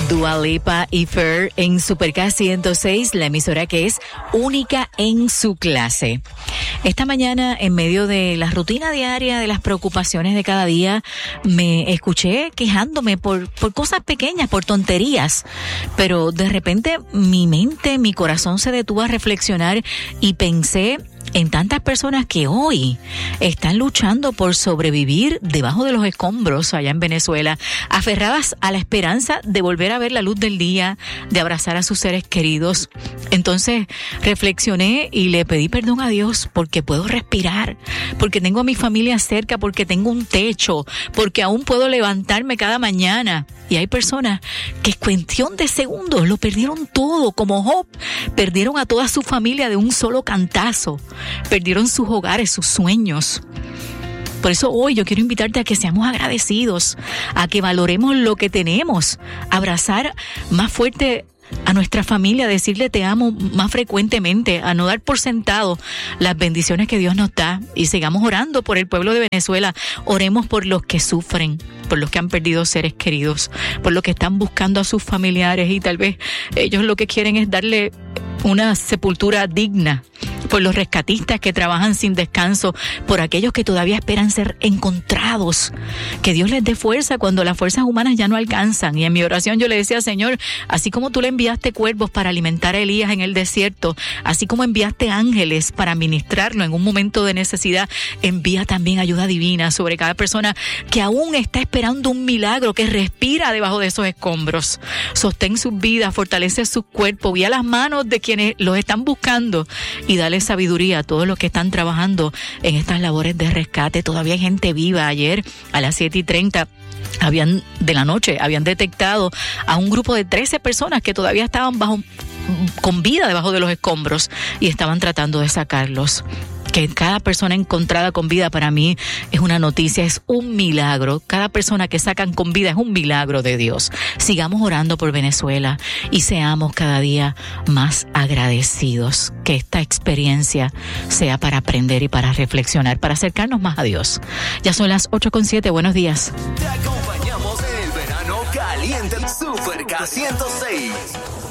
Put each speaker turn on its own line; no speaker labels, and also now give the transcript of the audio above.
Dua Lipa y Fer en Super K 106, la emisora que es única en su clase. Esta mañana, en medio de la rutina diaria, de las preocupaciones de cada día, me escuché quejándome por cosas pequeñas, por tonterías. Pero de repente mi mente, mi corazón se detuvo a reflexionar y pensé en tantas personas que hoy están luchando por sobrevivir debajo de los escombros allá en Venezuela, aferradas a la esperanza de volver a ver la luz del día, de abrazar a sus seres queridos. Entonces reflexioné y le pedí perdón a Dios porque puedo respirar, porque tengo a mi familia cerca, porque tengo un techo, porque aún puedo levantarme cada mañana. Y hay personas que en cuestión de segundos lo perdieron todo, como Job. Perdieron a toda su familia de un solo cantazo. Perdieron sus hogares, sus sueños. Por eso hoy yo quiero invitarte a que seamos agradecidos, a que valoremos lo que tenemos, abrazar más fuerte a nuestra familia, decirle te amo más frecuentemente, a no dar por sentado las bendiciones que Dios nos da, y sigamos orando por el pueblo de Venezuela. Oremos por los que sufren, por los que han perdido seres queridos, por los que están buscando a sus familiares y tal vez ellos lo que quieren es darle una sepultura digna, por los rescatistas que trabajan sin descanso, por aquellos que todavía esperan ser encontrados. Que Dios les dé fuerza cuando las fuerzas humanas ya no alcanzan. Y en mi oración yo le decía, Señor, así como tú le enviaste cuervos para alimentar a Elías en el desierto, así como enviaste ángeles para ministrarlo en un momento de necesidad, envía también ayuda divina sobre cada persona que aún está esperando un milagro, que respira debajo de esos escombros. Sostén sus vidas, fortalece sus cuerpos, guía las manos de quienes los están buscando y dale sabiduría a todos los que están trabajando en estas labores de rescate. Todavía hay gente viva. Ayer a las 7:30 de la noche habían detectado a un grupo de 13 personas que todavía estaban con vida debajo de los escombros y estaban tratando de sacarlos. Que cada persona encontrada con vida para mí es una noticia, es un milagro. Cada persona que sacan con vida es un milagro de Dios. Sigamos orando por Venezuela y seamos cada día más agradecidos. Que esta experiencia sea para aprender y para reflexionar, para acercarnos más a Dios. Ya son las 8:07, buenos días.
Te acompañamos en el verano caliente Super K 106.